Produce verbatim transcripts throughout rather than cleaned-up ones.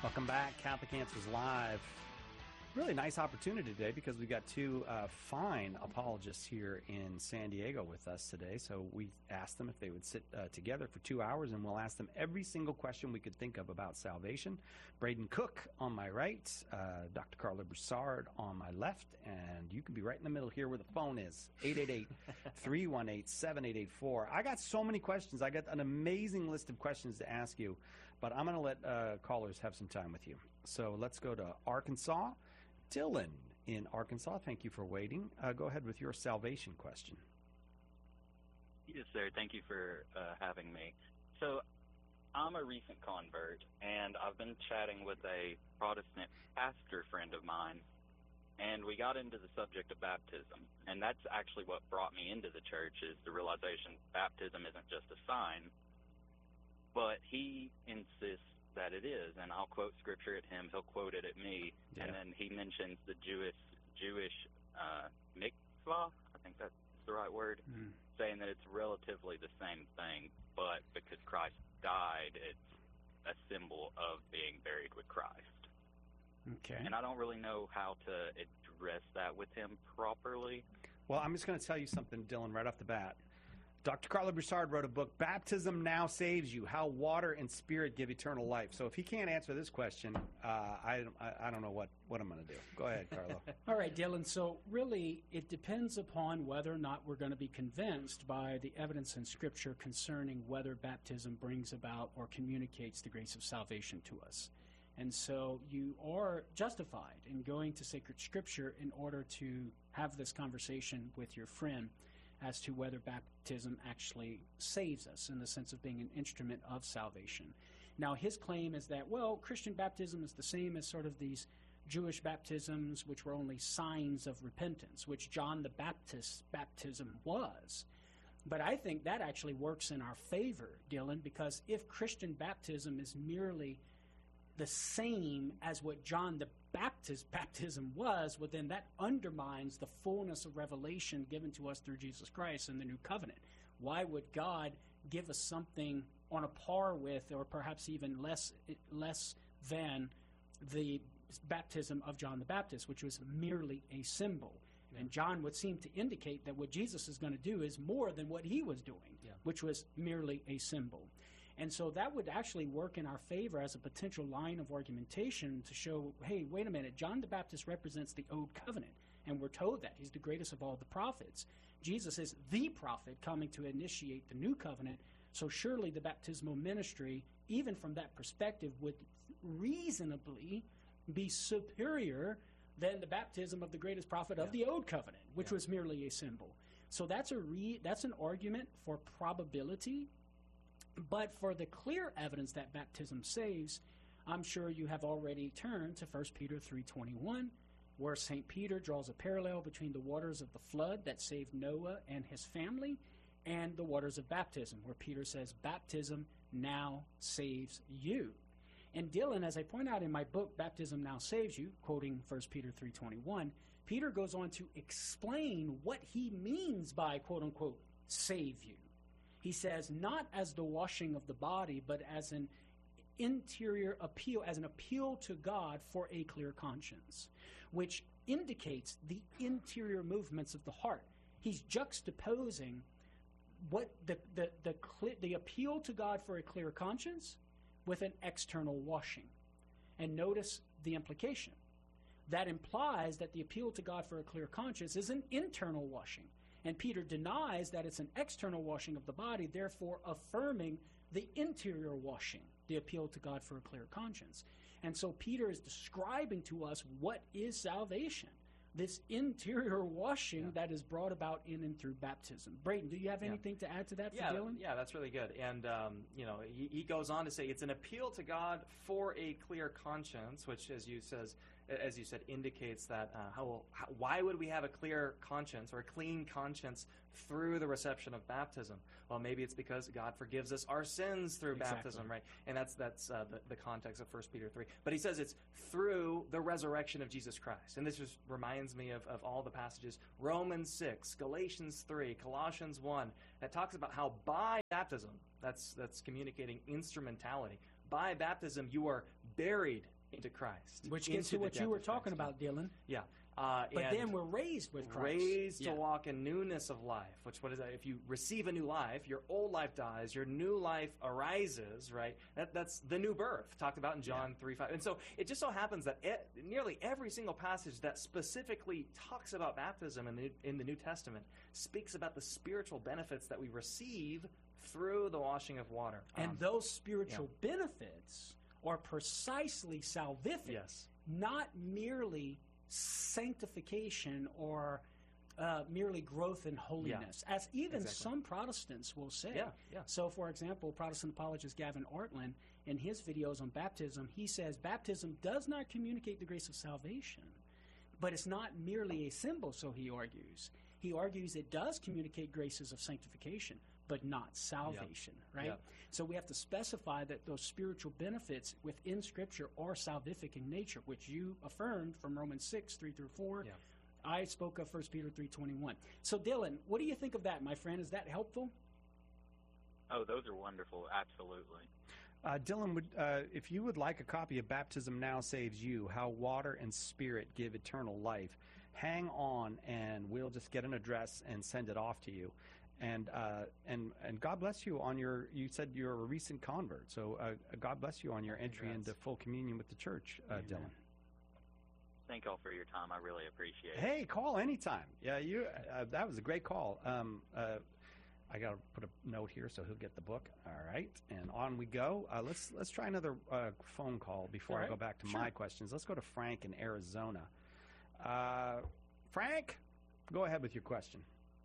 Welcome back, Catholic Answers Live. Really nice opportunity today because we've got two uh, fine apologists here in San Diego with us today. So we asked them if they would sit uh, together for two hours, and we'll ask them every single question we could think of about salvation. Braden Cook on my right, uh, Doctor Carla Broussard on my left, and you can be right in the middle here where the phone is, eight eight eight, three one eight, seven eight eight four. I got so many questions. I got an amazing list of questions to ask you, but I'm going to let uh, callers have some time with you. So let's go to Arkansas. Dylan in Arkansas, thank you for waiting. Uh, go ahead with your salvation question. Yes, sir. Thank you for uh, having me. So I'm a recent convert, and I've been chatting with a Protestant pastor friend of mine, and we got into the subject of baptism. And that's actually what brought me into the church, is the realization baptism isn't just a sign, but he insists that it is, and I'll quote scripture at him, he'll quote it at me, yeah. And then he mentions the Jewish Jewish uh, mikvah, I think that's the right word, mm. saying that it's relatively the same thing, but because Christ died, it's a symbol of being buried with Christ. Okay. And I don't really know how to address that with him properly. Well, I'm just going to tell you something, Dylan, right off the bat. Doctor Carla Broussard wrote a book, Baptism Now Saves You, How Water and Spirit Give Eternal Life. So if he can't answer this question, uh, I, I, I don't know what, what I'm going to do. Go ahead, Carla. All right, Dylan. So really, it depends upon whether or not we're going to be convinced by the evidence in Scripture concerning whether baptism brings about or communicates the grace of salvation to us. And so you are justified in going to sacred Scripture in order to have this conversation with your friend as to whether baptism actually saves us in the sense of being an instrument of salvation. Now, his claim is that, well, Christian baptism is the same as sort of these Jewish baptisms, which were only signs of repentance, which John the Baptist's baptism was. But I think that actually works in our favor, Dylan, because if Christian baptism is merely the same as what John the Baptist's baptism was, well, then that undermines the fullness of revelation given to us through Jesus Christ in the new covenant. Why would God give us something on a par with, or perhaps even less less than, the baptism of John the Baptist, which was merely a symbol? Yeah. And John would seem to indicate that what Jesus is going to do is more than what he was doing, yeah. which was merely a symbol. And so that would actually work in our favor as a potential line of argumentation to show, hey, wait a minute, John the Baptist represents the Old Covenant, and we're told that. He's the greatest of all the prophets. Jesus is the prophet coming to initiate the New Covenant, so surely the baptismal ministry, even from that perspective, would reasonably be superior than the baptism of the greatest prophet yeah. of the Old Covenant, which yeah. was merely a symbol. So that's a re- that's an argument for probability. But for the clear evidence that baptism saves, I'm sure you have already turned to First Peter three twenty-one, where Saint Peter draws a parallel between the waters of the flood that saved Noah and his family and the waters of baptism, where Peter says, baptism now saves you. And Dylan, as I point out in my book, Baptism Now Saves You, quoting First Peter three twenty-one, Peter goes on to explain what he means by, quote-unquote, save you. He says, not as the washing of the body, but as an interior appeal, as an appeal to God for a clear conscience, which indicates the interior movements of the heart. He's juxtaposing what the the the, the appeal to God for a clear conscience with an external washing. And notice the implication. That implies that the appeal to God for a clear conscience is an internal washing. And Peter denies that it's an external washing of the body, therefore affirming the interior washing, the appeal to God for a clear conscience. And so Peter is describing to us what is salvation, this interior washing yeah. that is brought about in and through baptism. Brayden, do you have anything yeah. to add to that for yeah, Dylan? Yeah, that's really good. And, um, you know, he, he goes on to say it's an appeal to God for a clear conscience, which, as you says, as you said, indicates that uh, how, how why would we have a clear conscience or a clean conscience through the reception of baptism? Well, maybe it's because God forgives us our sins through exactly. baptism, right? And that's that's uh, the, the context of First Peter three. But he says it's through the resurrection of Jesus Christ. And this just reminds me of, of all the passages, Romans six, Galatians three, Colossians one, that talks about how by baptism, that's that's communicating instrumentality, by baptism you are buried into Christ. Which gets to into the what you death were of talking Christ. about, Dylan. Yeah. Uh, But and then we're raised with Christ. raised Yeah. to walk in newness of life. Which, what is that? If you receive a new life, your old life dies, your new life arises, right? That, that's the new birth, talked about in John three five. And so it just so happens that e- nearly every single passage that specifically talks about baptism in the, in the New Testament speaks about the spiritual benefits that we receive through the washing of water. And Um, those spiritual benefits are precisely salvific, yes. not merely sanctification or uh, merely growth in holiness, as even exactly. some Protestants will say. Yeah, yeah. So, for example, Protestant apologist Gavin Ortlund, in his videos on baptism, he says baptism does not communicate the grace of salvation, but it's not merely a symbol, so he argues. He argues it does communicate graces of sanctification, but not salvation, right? Yeah. So we have to specify that those spiritual benefits within Scripture are salvific in nature, which you affirmed from Romans six, three through four. Yeah. I spoke of First Peter three twenty-one. So, Dylan, what do you think of that, my friend? Is that helpful? Oh, those are wonderful. Absolutely. Uh, Dylan, would, uh, if you would like a copy of Baptism Now Saves You, How Water and Spirit Give Eternal Life, hang on and we'll just get an address and send it off to you. And uh, and and God bless you on your, you said you're a recent convert, so uh, God bless you on your entry Congrats. into full communion with the church, uh, Amen. Dylan. Thank y'all for your time. I really appreciate it. Hey, call anytime. Yeah, you. Uh, that was a great call. Um, uh, I got to put a note here so he'll get the book. All right, and on we go. Uh, let's let's try another uh, phone call before All I right. go back to Sure. my questions. Let's go to Frank in Arizona. Uh, Frank, go ahead with your question.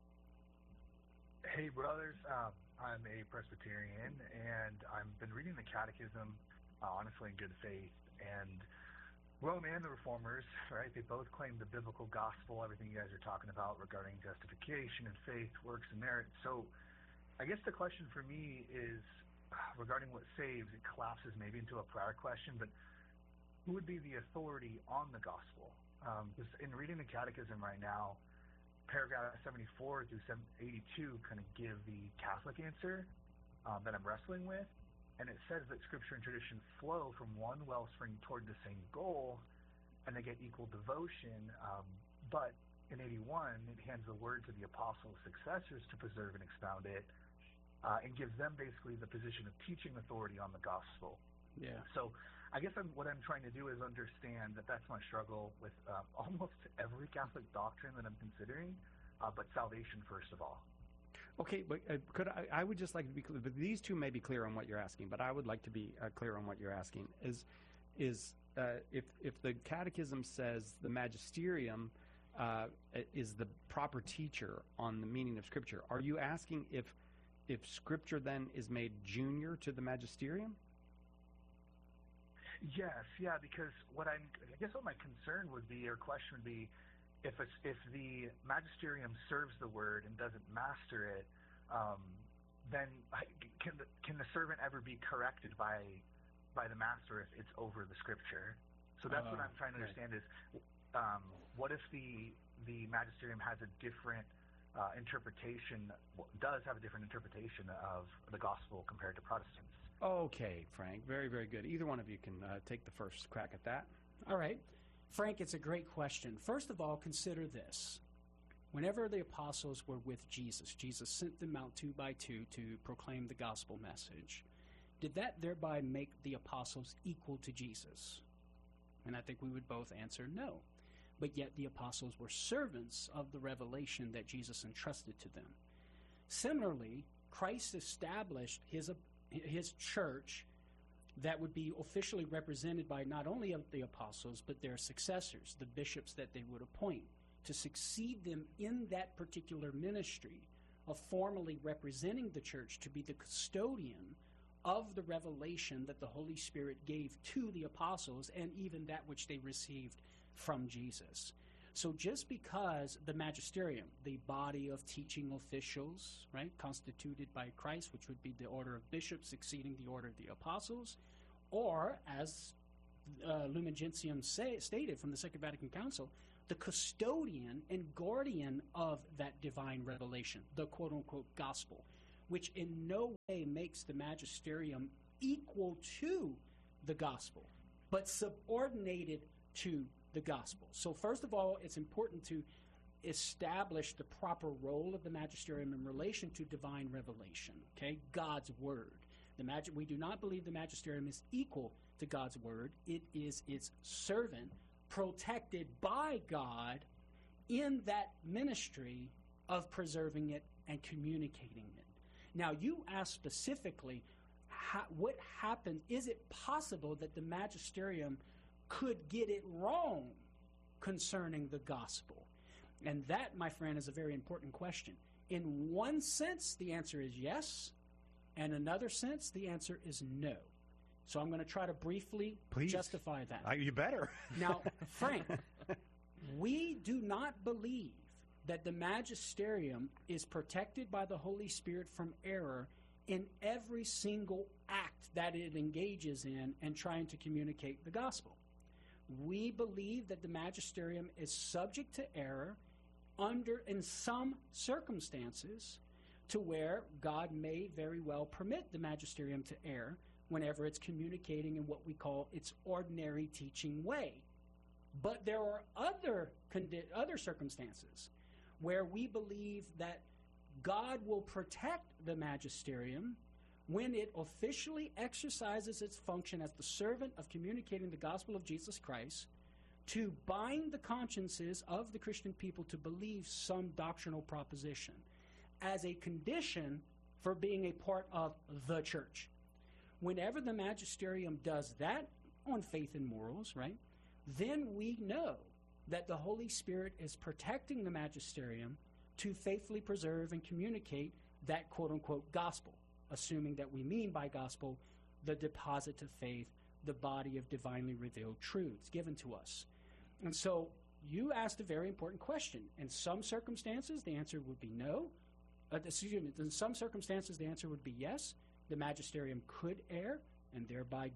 Hey, brothers. Um, I'm a Presbyterian, and I've been reading the Catechism, uh, honestly, in good faith. And Rome and the Reformers, right, they both claim the biblical gospel, everything you guys are talking about regarding justification and faith, works and merit. So I guess the question for me is regarding what saves. It collapses maybe into a prior question, but who would be the authority on the gospel? Because in reading the Catechism right now, paragraph seventy-four through eighty-two kind of give the Catholic answer um, that I'm wrestling with. And it says that Scripture and tradition flow from one wellspring toward the same goal, and they get equal devotion. Um, but in eighty-one, it hands the word to the apostles' successors to preserve and expound it, uh, and gives them basically the position of teaching authority on the gospel. Yeah. So I guess I'm, what I'm trying to do is understand that that's my struggle with um, almost every Catholic doctrine that I'm considering, uh, but salvation first of all. Okay, but uh, could I, I would just like to be clear, but these two may be clear on what you're asking, but I would like to be uh, clear on what you're asking. Is is uh, if if the Catechism says the magisterium uh, is the proper teacher on the meaning of Scripture, are you asking if if Scripture then is made junior to the magisterium? Yes, yeah, because what I'm, I guess what my concern would be, or question would be, if it's, if the magisterium serves the word and doesn't master it, um, then I- can the, can the servant ever be corrected by by the master if it's over the Scripture? So that's what Oh, I'm trying to right. understand is, um, what if the the magisterium has a different uh, interpretation, does have a different interpretation of the gospel compared to Protestants? Okay, Frank, very very good. Either one of you can uh, take the first crack at that. All right. Frank, it's a great question. First of all, consider this. Whenever the apostles were with Jesus, Jesus sent them out two by two to proclaim the gospel message. Did that thereby make the apostles equal to Jesus? And I think we would both answer no. But yet the apostles were servants of the revelation that Jesus entrusted to them. Similarly, Christ established his, his church that would be officially represented by not only of the apostles, but their successors, the bishops that they would appoint, to succeed them in that particular ministry of formally representing the church to be the custodian of the revelation that the Holy Spirit gave to the apostles and even that which they received from Jesus. So just because the magisterium, the body of teaching officials, right, constituted by Christ, which would be the order of bishops succeeding the order of the apostles, or as uh, Lumen Gentium say, stated from the Second Vatican Council, the custodian and guardian of that divine revelation, the quote-unquote gospel, which in no way makes the magisterium equal to the gospel, but subordinated to the gospel. So first of all, it's important to establish the proper role of the magisterium in relation to divine revelation, okay? God's word. The mag- we do not believe the magisterium is equal to God's word. It is its servant, protected by God in that ministry of preserving it and communicating it. Now, you asked specifically, how, what happened? Is it possible that the magisterium could get it wrong concerning the gospel? And that, my friend, is a very important question. In one sense, the answer is yes. And in another sense, the answer is no. So I'm going to try to briefly Please. justify that. Uh, you better. Now, Frank, we do not believe that the magisterium is protected by the Holy Spirit from error in every single act that it engages in and trying to communicate the gospel. We believe that the magisterium is subject to error under, in some circumstances, to where God may very well permit the magisterium to err whenever it's communicating in what we call its ordinary teaching way. But there are other condi- other circumstances where we believe that God will protect the magisterium when it officially exercises its function as the servant of communicating the gospel of Jesus Christ to bind the consciences of the Christian people to believe some doctrinal proposition as a condition for being a part of the church. Whenever the magisterium does that on faith and morals, right, then we know that the Holy Spirit is protecting the magisterium to faithfully preserve and communicate that quote-unquote gospel, assuming that we mean by gospel the deposit of faith, the body of divinely revealed truths given to us. And so you asked a very important question. In some circumstances, the answer would be no. Uh, excuse me, in some circumstances, the answer would be yes. The magisterium could err and thereby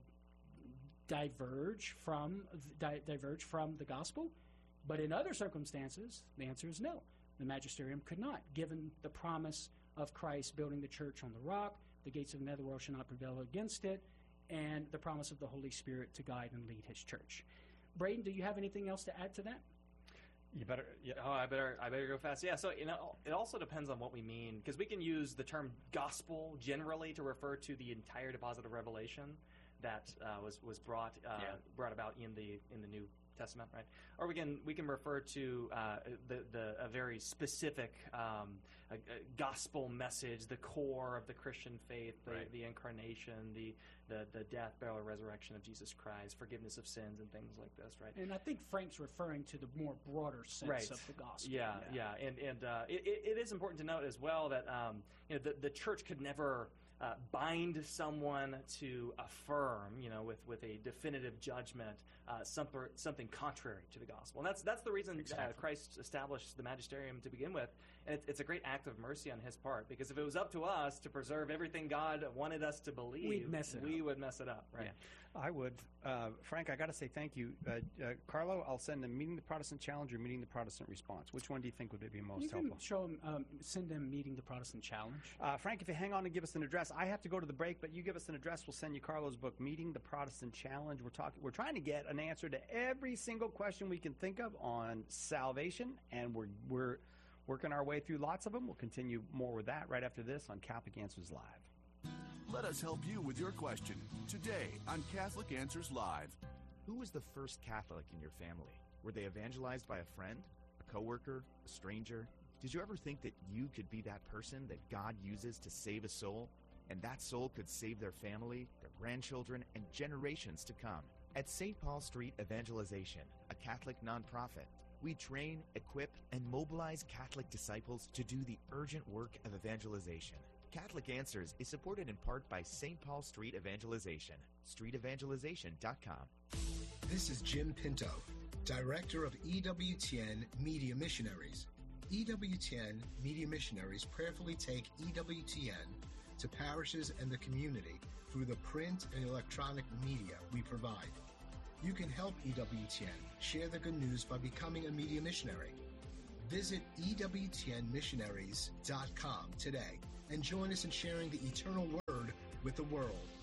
diverge from di- diverge from the gospel. But in other circumstances, the answer is no. The magisterium could not, given the promise of Christ building the church on the rock, the gates of the netherworld shall not prevail against it, and the promise of the Holy Spirit to guide and lead his church. Braden, do you have anything else to add to that? You better. Yeah. Oh, I better, I better go fast. Yeah. So you know, it also depends on what we mean, because we can use the term gospel generally to refer to the entire deposit of revelation that uh, was was brought uh, Yeah. brought about in the in the New Testament, right? Or we can we can refer to uh, the the a very specific um, a, a gospel message, the core of the Christian faith, the, Right. the incarnation, the, the the death, burial, and resurrection of Jesus Christ, forgiveness of sins, and things like this, right? And I think Frank's referring to the more broader sense Right. of the gospel. Yeah, yeah, and and uh, it, it it is important to note as well that um, you know the the church could never uh, bind someone to affirm, you know, with, with a definitive judgment, uh, something something contrary to the gospel, and that's that's the reason Exactly. uh, Christ established the magisterium to begin with, and it's, it's a great act of mercy on His part, because if it was up to us to preserve everything God wanted us to believe, We'd mess it we up. would mess it up, right? Yeah. I would. Uh, Frank, I got to say thank you. Uh, uh, Carlo, I'll send them Meeting the Protestant Challenge or Meeting the Protestant Response. Which one do you think would be most You can helpful? show him, um, send them Meeting the Protestant Challenge. Uh, Frank, if you hang on and give us an address, I have to go to the break, but you give us an address, we'll send you Carlo's book, Meeting the Protestant Challenge. We're talking. We're trying to get an answer to every single question we can think of on salvation, and we're we're working our way through lots of them. We'll continue more with that right after this on Catholic Answers Live. Let us help you with your question today on Catholic Answers Live. Who was the first Catholic in your family? Were they evangelized by a friend, a coworker, a stranger? Did you ever think that you could be that person that God uses to save a soul, and that soul could save their family, their grandchildren, and generations to come? At Saint Paul Street Evangelization, a Catholic nonprofit, we train, equip, and mobilize Catholic disciples to do the urgent work of evangelization. Catholic Answers is supported in part by Saint Paul Street Evangelization, street evangelization dot com. This is Jim Pinto, Director of E W T N Media Missionaries. E W T N Media Missionaries prayerfully take E W T N to parishes and the community through the print and electronic media we provide. You can help E W T N share the good news by becoming a media missionary. Visit E W T N missionaries dot com today and join us in sharing the eternal word with the world.